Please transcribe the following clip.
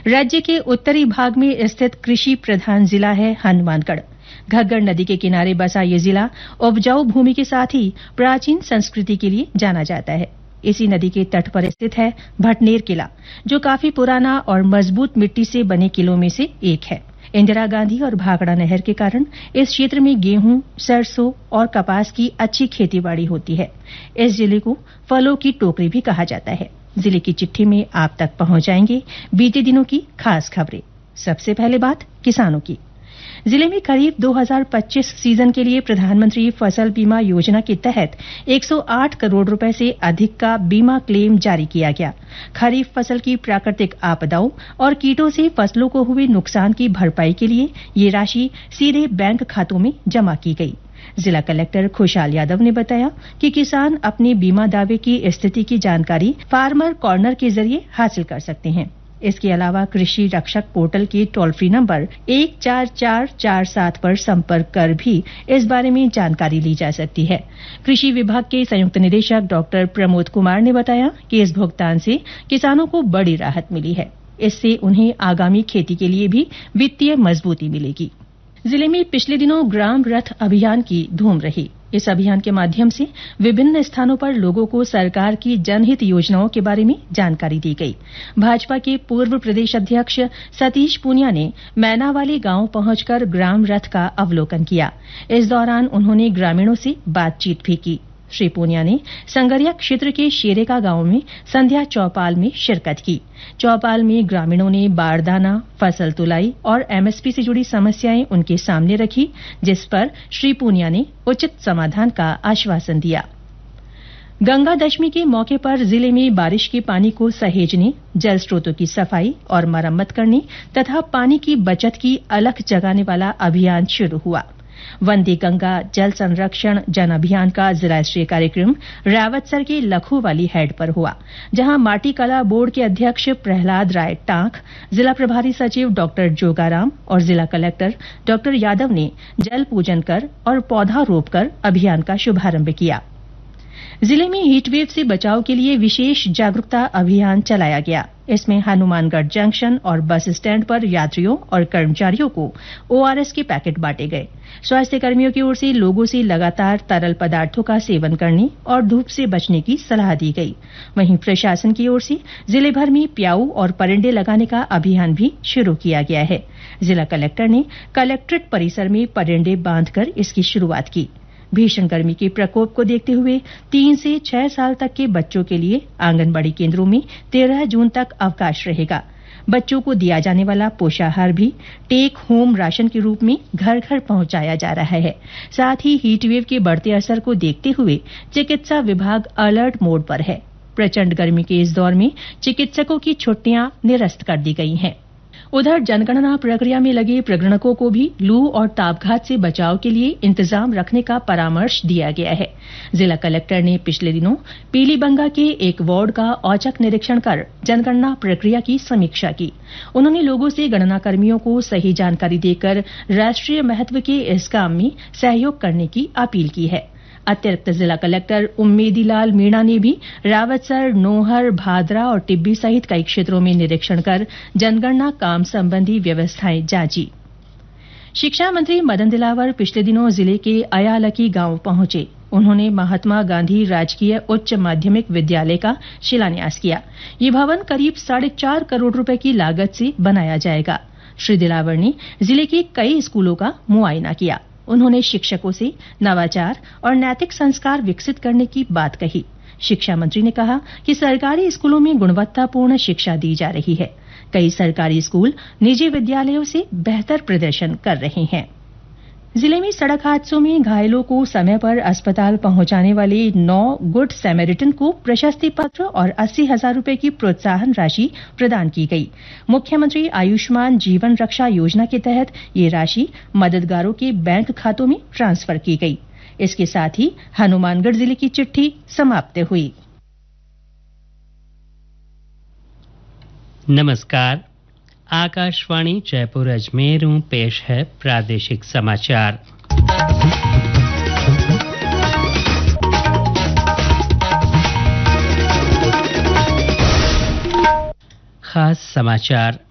राज्य के उत्तरी भाग में स्थित कृषि प्रधान जिला है हनुमानगढ़। घग्गर नदी के किनारे बसा ये जिला उपजाऊ भूमि के साथ ही प्राचीन संस्कृति के लिए जाना जाता है। इसी नदी के तट पर स्थित है भटनेर किला, जो काफी पुराना और मजबूत मिट्टी से बने किलों में से एक है। इंदिरा गांधी और भाखड़ा नहर के कारण इस क्षेत्र में गेहूं, सरसों और कपास की अच्छी खेतीबाड़ी होती है। इस जिले को फलों की टोकरी भी कहा जाता है। जिले की चिट्ठी में आप तक पहुंच जाएंगे बीते दिनों की खास खबरें। सबसे पहले बात किसानों की। जिले में खरीफ 2025 सीजन के लिए प्रधानमंत्री फसल बीमा योजना के तहत 108 करोड़ रुपए से अधिक का बीमा क्लेम जारी किया गया। खरीफ फसल की प्राकृतिक आपदाओं और कीटों से फसलों को हुए नुकसान की भरपाई के लिए ये राशि सीधे बैंक खातों में जमा की गई। जिला कलेक्टर खुशहाल यादव ने बताया कि किसान अपने बीमा दावे की स्थिति की जानकारी फार्मर कॉर्नर के जरिए हासिल कर सकते हैं। इसके अलावा कृषि रक्षक पोर्टल के टोल फ्री नंबर 14447 पर संपर्क कर भी इस बारे में जानकारी ली जा सकती है। कृषि विभाग के संयुक्त निदेशक डॉक्टर प्रमोद कुमार ने बताया कि इस भुगतान से किसानों को बड़ी राहत मिली है। इससे उन्हें आगामी खेती के लिए भी वित्तीय मजबूती मिलेगी। जिले में पिछले दिनों ग्राम रथ अभियान की धूम रही। इस अभियान के माध्यम से विभिन्न स्थानों पर लोगों को सरकार की जनहित योजनाओं के बारे में जानकारी दी गई। भाजपा के पूर्व प्रदेश अध्यक्ष सतीश पूनिया ने मैनावाली गांव पहुंचकर ग्राम रथ का अवलोकन किया। इस दौरान उन्होंने ग्रामीणों से बातचीत भी की। श्री पूनिया ने संगरिया क्षेत्र के शेरेका गांव में संध्या चौपाल में शिरकत की। चौपाल में ग्रामीणों ने बारदाना, फसल तुलाई और एमएसपी से जुड़ी समस्याएं उनके सामने रखी, जिस पर श्री पूनिया ने उचित समाधान का आश्वासन दिया। गंगा दशमी के मौके पर जिले में बारिश के पानी को सहेजने, जल स्रोतों की सफाई और मरम्मत करने तथा पानी की बचत की अलख जगाने वाला अभियान शुरू हुआ। वंदे गंगा जल संरक्षण जन अभियान का जिला स्तरीय कार्यक्रम रावतसर के लखोवाली हेड पर हुआ, जहां माटी कला बोर्ड के अध्यक्ष प्रहलाद राय टांक, जिला प्रभारी सचिव डॉक्टर जोगाराम और जिला कलेक्टर डॉक्टर यादव ने जल पूजन कर और पौधा रोपकर अभियान का शुभारंभ किया। जिले में हीटवेव से बचाव के लिए विशेष जागरूकता अभियान चलाया गया। इसमें हनुमानगढ़ जंक्शन और बस स्टैंड पर यात्रियों और कर्मचारियों को ओआरएस के पैकेट बांटे गए। स्वास्थ्य कर्मियों की ओर से लोगों से लगातार तरल पदार्थों का सेवन करने और धूप से बचने की सलाह दी गई। वहीं प्रशासन की ओर से जिले भर में प्याऊ और परिंडे लगाने का अभियान भी शुरू किया गया है। जिला कलेक्टर ने कलेक्ट्रेट परिसर में परिंडे बांधकर इसकी शुरुआत की। भीषण गर्मी के प्रकोप को देखते हुए 3 से 6 साल तक के बच्चों के लिए आंगनबाड़ी केंद्रों में 13 जून तक अवकाश रहेगा। बच्चों को दिया जाने वाला पोषाहार भी टेक होम राशन के रूप में घर घर पहुंचाया जा रहा है। साथ ही हीटवेव के बढ़ते असर को देखते हुए चिकित्सा विभाग अलर्ट मोड पर है। प्रचंड गर्मी के इस दौर में चिकित्सकों की छुट्टियां निरस्त कर दी गई हैं। उधर जनगणना प्रक्रिया में लगे प्रगणकों को भी लू और तापघात से बचाव के लिए इंतजाम रखने का परामर्श दिया गया है। जिला कलेक्टर ने पिछले दिनों पीलीबंगा के एक वार्ड का औचक निरीक्षण कर जनगणना प्रक्रिया की समीक्षा की। उन्होंने लोगों से गणना कर्मियों को सही जानकारी देकर राष्ट्रीय महत्व के इस काम में सहयोग करने की अपील की है। अतिरिक्त जिला कलेक्टर उम्मेदी लाल मीणा ने भी रावतसर, नोहर, भादरा और टिब्बी सहित कई क्षेत्रों में निरीक्षण कर जनगणना काम संबंधी व्यवस्थाएं जांची। शिक्षा मंत्री मदन दिलावर पिछले दिनों जिले के अयालकी गांव पहुंचे। उन्होंने महात्मा गांधी राजकीय उच्च माध्यमिक विद्यालय का शिलान्यास किया। ये भवन करीब 4.5 करोड़ रुपए की लागत से बनाया जाएगा। श्री दिलावर ने जिले के कई स्कूलों का मुआयना किया। उन्होंने शिक्षकों से नवाचार और नैतिक संस्कार विकसित करने की बात कही। शिक्षा मंत्री ने कहा कि सरकारी स्कूलों में गुणवत्तापूर्ण शिक्षा दी जा रही है। कई सरकारी स्कूल निजी विद्यालयों से बेहतर प्रदर्शन कर रहे हैं। जिले में सड़क हादसों में घायलों को समय पर अस्पताल पहुंचाने वाले 9 गुड सैमेरिटन को प्रशस्ति पत्र और 80,000 रुपए की प्रोत्साहन राशि प्रदान की गई। मुख्यमंत्री आयुष्मान जीवन रक्षा योजना के तहत ये राशि मददगारों के बैंक खातों में ट्रांसफर की गई। इसके साथ ही हनुमानगढ़ जिले की चिट्ठी समाप्त हुई। नमस्कार, आकाशवाणी जयपुर अजमेर पेश है प्रादेशिक समाचार। खास समाचार।